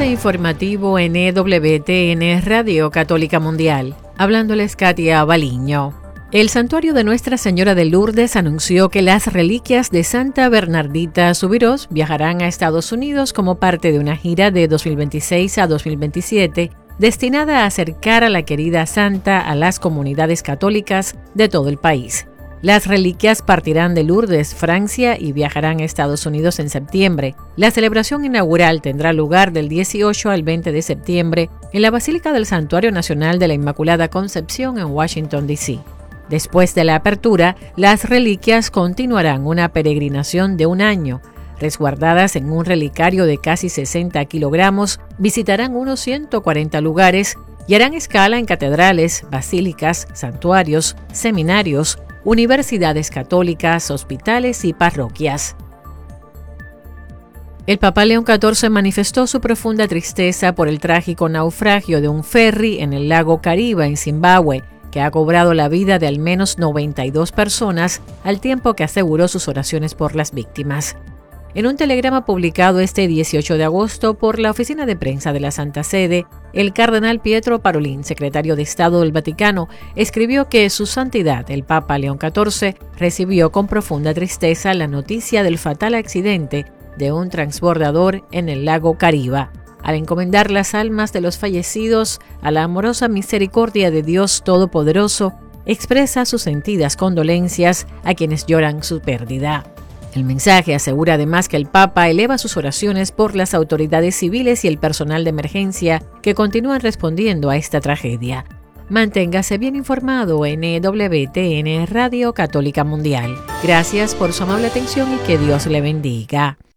Avance informativo en EWTN Radio Católica Mundial. Hablándoles Katia Baliño. El Santuario de Nuestra Señora de Lourdes anunció que las reliquias de Santa Bernardita Subirós viajarán a Estados Unidos como parte de una gira de 2026 a 2027 destinada a acercar a la querida santa a las comunidades católicas de todo el país. Las reliquias partirán de Lourdes, Francia, y viajarán a Estados Unidos en septiembre. La celebración inaugural tendrá lugar del 18 al 20 de septiembre en la Basílica del Santuario Nacional de la Inmaculada Concepción en Washington, D.C. Después de la apertura, las reliquias continuarán una peregrinación de un año. Resguardadas en un relicario de casi 60 kilogramos, visitarán unos 140 lugares y harán escala en catedrales, basílicas, santuarios, seminarios, universidades católicas, hospitales y parroquias. El Papa León XIV manifestó su profunda tristeza por el trágico naufragio de un ferry en el lago Kariba, en Zimbabue, que ha cobrado la vida de al menos 92 personas, al tiempo que aseguró sus oraciones por las víctimas. En un telegrama publicado este 18 de agosto por la Oficina de Prensa de la Santa Sede, el cardenal Pietro Parolin, secretario de Estado del Vaticano, escribió que Su Santidad, el Papa León XIV, recibió con profunda tristeza la noticia del fatal accidente de un transbordador en el lago Kariba. Al encomendar las almas de los fallecidos a la amorosa misericordia de Dios Todopoderoso, expresa sus sentidas condolencias a quienes lloran su pérdida. El mensaje asegura además que el Papa eleva sus oraciones por las autoridades civiles y el personal de emergencia que continúan respondiendo a esta tragedia. Manténgase bien informado en EWTN Radio Católica Mundial. Gracias por su amable atención y que Dios le bendiga.